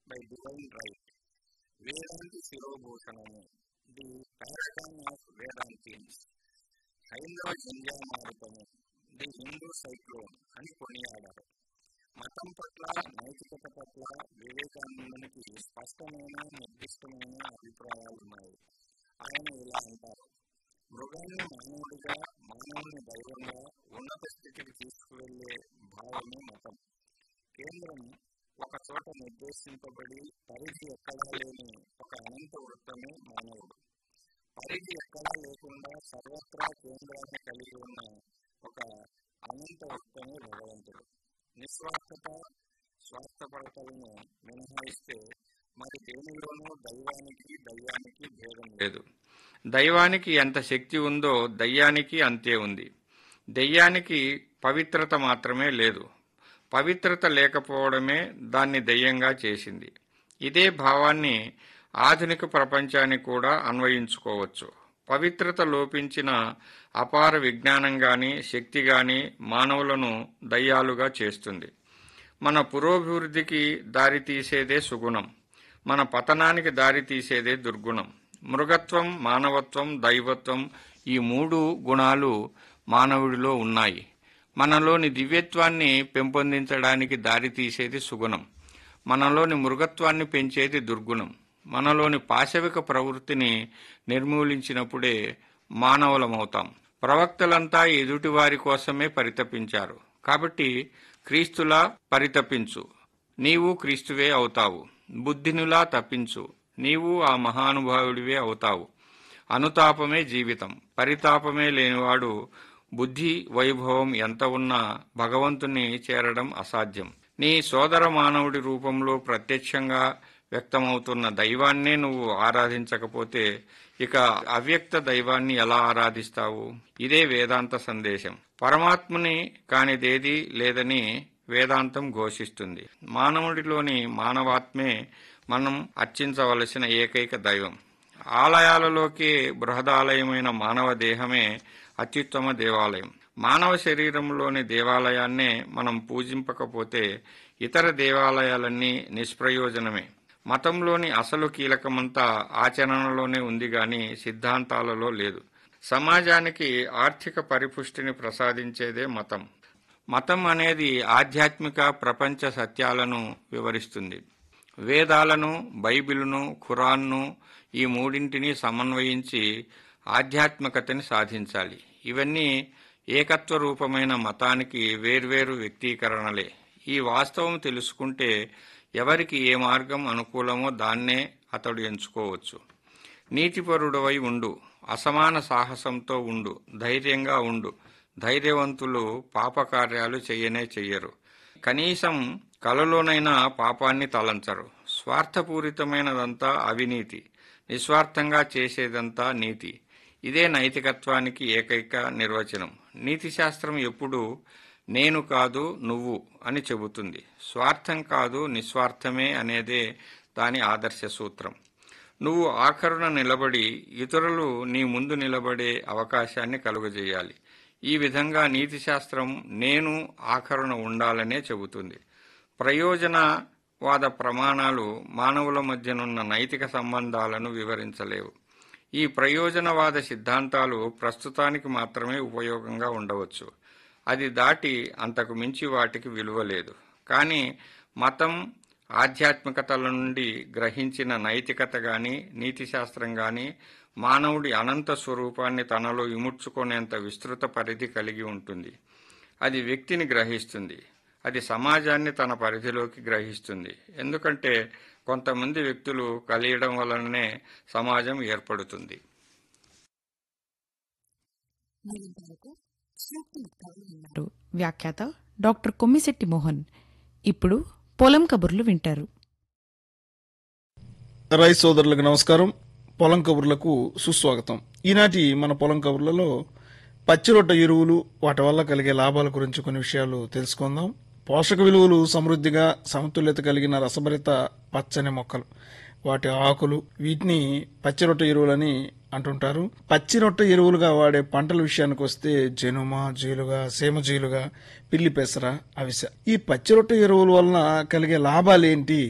by divine right. Vedanti Shirobhushanam, the paragon of Vedantins. హైందవ జంజామారుతము, the Hindu cyclone అని కొనియాడారు. మతం పట్ల, నైతికత పట్ల వివేకానందునికి స్పష్టమైన, నిర్దిష్టమైన అభిప్రాయాలున్నాయి. ఆయన ఇలా అంటారు: మృగాన్ని మానవుడిగా, మానవుని దైవంగా ఉన్నత స్థితికి తీసుకువెళ్లే భావమే మతం. కేంద్రం ఒక చోట నిర్దేశింపబడి పరిధి ఎక్కడా లేని ఒక అనంత వృత్తమే మానవుడు. పరిధి ఎక్కడా లేకుండా సర్వత్రా కేంద్రాన్ని కలిగి ఉన్న ఒక అనంత వృత్తమే భగవంతుడు. నిస్వార్థత, స్వార్థపడతలను మినహాయిస్తే మరి దేనిలోనూ దైవానికి భేదం లేదు. దైవానికి ఎంత శక్తి ఉందో దయ్యానికి అంతే ఉంది. దెయ్యానికి పవిత్రత మాత్రమే లేదు. పవిత్రత లేకపోవడమే దాన్ని దెయ్యంగా చేసింది. ఇదే భావాన్ని ఆధునిక ప్రపంచానికి కూడా అన్వయించుకోవచ్చు. పవిత్రత లోపించిన అపార విజ్ఞానం గాని, శక్తి గాని మానవులను దయ్యాలుగా చేస్తుంది. మన పురోభివృద్ధికి దారితీసేదే సుగుణం, మన పతనానికి దారితీసేదే దుర్గుణం. మృగత్వం, మానవత్వం, దైవత్వం, ఈ మూడు గుణాలు మానవుడిలో ఉన్నాయి. మనలోని దివ్యత్వాన్ని పెంపొందించడానికి దారితీసేది సుగుణం, మనలోని మృగత్వాన్ని పెంచేది దుర్గుణం. మనలోని పాశవిక ప్రవృత్తిని నిర్మూలించినప్పుడే మానవులమవుతాం. ప్రవక్తలంతా ఎదుటివారి కోసమే పరితపించారు. కాబట్టి క్రీస్తులా పరితపించు, నీవు క్రీస్తువే అవుతావు. బుద్ధినులా తప్పించు, నీవు ఆ మహానుభావుడివే అవుతావు. అనుతాపమే జీవితం. పరితాపమే లేనివాడు బుద్ధి వైభవం ఎంత ఉన్నా భగవంతుని చేరడం అసాధ్యం. నీ సోదర మానవుడి రూపంలో ప్రత్యక్షంగా వ్యక్తమవుతున్న దైవాన్నే నువ్వు ఆరాధించకపోతే ఇక అవ్యక్త దైవాన్ని ఎలా ఆరాధిస్తావు? ఇదే వేదాంత సందేశం. పరమాత్మని కానిదేదీ లేదని వేదాంతం ఘోషిస్తుంది. మానవుడిలోని మానవాత్మే మనం అర్చించవలసిన ఏకైక దైవం. ఆలయాలలోకి బృహదాలయమైన మానవ దేహమే అత్యుత్తమ దేవాలయం. మానవ శరీరంలోని దేవాలయాన్నే మనం పూజింపకపోతే ఇతర దేవాలయాలన్నీ నిష్ప్రయోజనమే. మతంలోని అసలు కీలకమంతా ఆచరణలోనే ఉంది గాని సిద్ధాంతాలలో లేదు. సమాజానికి ఆర్థిక పరిపుష్టిని ప్రసాదించేదే మతం. మతం అనేది ఆధ్యాత్మిక ప్రపంచ సత్యాలను వివరిస్తుంది. వేదాలను, బైబిలును, ఖురాన్ను, ఈ మూడింటిని సమన్వయించి ఆధ్యాత్మికతని సాధించాలి. ఇవన్నీ ఏకత్వ రూపమైన మతానికి వేర్వేరు వ్యక్తీకరణలే. ఈ వాస్తవం తెలుసుకుంటే ఎవరికి ఏ మార్గం అనుకూలమో దాన్నే అతడు ఎంచుకోవచ్చు. నీతిపరుడవై ఉండు, అసమాన సాహసంతో ఉండు, ధైర్యంగా ఉండు. ధైర్యవంతులు పాపకార్యాలు చెయ్యరు. కనీసం కలలోనైనా పాపాన్ని తలంచరు. స్వార్థపూరితమైనదంతా అవినీతి, నిస్వార్థంగా చేసేదంతా నీతి. ఇదే నైతికత్వానికి ఏకైక నిర్వచనం. నీతి శాస్త్రం ఎప్పుడూ నేను కాదు నువ్వు అని చెబుతుంది. స్వార్థం కాదు నిస్వార్థమే అనేదే దాని ఆదర్శ సూత్రం. నువ్వు ఆఖరున నిలబడి ఇతరులు నీ ముందు నిలబడే అవకాశాన్ని కలుగజేయాలి. ఈ విధంగా నీతి శాస్త్రం నేను ఆఖరున ఉండాలనే చెబుతుంది. ప్రయోజనవాద ప్రమాణాలు మానవుల మధ్యనున్న నైతిక సంబంధాలను వివరించలేవు. ఈ ప్రయోజనవాద సిద్ధాంతాలు ప్రస్తుతానికి మాత్రమే ఉపయోగంగా ఉండవచ్చు. అది దాటి అంతకు మించి వాటికి విలువ లేదు. కానీ మతం, ఆధ్యాత్మికతల నుండి గ్రహించిన నైతికత గాని, నీతిశాస్త్రం గాని మానవుడి అనంత స్వరూపాన్ని తనలో ఇముడ్చుకునేంత విస్తృత పరిధి కలిగి ఉంటుంది. అది వ్యక్తిని గ్రహిస్తుంది. అది సమాజాన్ని తన పరిధిలోకి గ్రహిస్తుంది. ఎందుకంటే కొంతమంది వ్యక్తులు కలియడం వలననే సమాజం ఏర్పడుతుంది. వ్యాఖ్యాత డాక్టర్ కొమ్మిశెట్టి మోహన్. ఇప్పుడు పొలం కబుర్లు వింటారు. రైతు సోదరులకు నమస్కారం. పొలం కబుర్లకు సుస్వాగతం. ఈనాటి మన పొలం కబుర్లలో పచ్చిరొట్ట ఎరువులు, వాటి వల్ల కలిగే లాభాల గురించి కొన్ని విషయాలు తెలుసుకుందాం. పోషక విలువలు సమృద్ధిగా, సమతుల్యత కలిగిన రసభరిత పచ్చని మొక్కలు, వాటి ఆకులు, వీటిని పచ్చిరొట్ట ఎరువులని అంటుంటారు. పచ్చిరొట్ట ఎరువులుగా వాడే పంటల విషయానికి వస్తే జనుమ, జీలుగా, సీమ జీలుగా, పిల్లి పెసర, అవిసె. ఈ పచ్చిరొట్ట ఎరువుల వలన కలిగే లాభాలేంటి